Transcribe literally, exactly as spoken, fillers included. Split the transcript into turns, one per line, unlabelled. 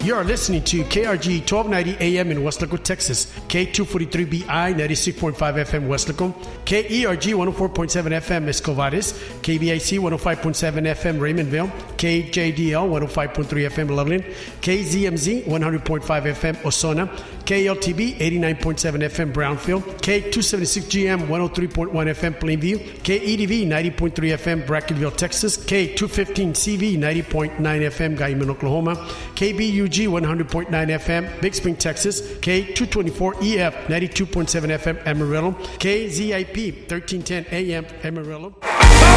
You are listening to K R G twelve ninety A M in Weslaco, Texas, K two forty-three B I ninety-six point five F M Weslaco, K E R G one oh four point seven F M Escovadis, K V I C one oh five point seven F M Raymondville, K J D L one oh five point three F M Loveland, K Z M Z one hundred point five F M Osona, K L T B eighty-nine point seven F M Brownfield, K two seventy-six G M one oh three point one F M Plainview, K E D V ninety point three F M Brackenville, Texas, K two fifteen C V ninety point nine F M Guyman, Oklahoma, K B U G one hundred point nine F M Big Spring, Texas, K two twenty-four E F ninety-two point seven F M Amarillo, K Z I P thirteen ten A M Amarillo.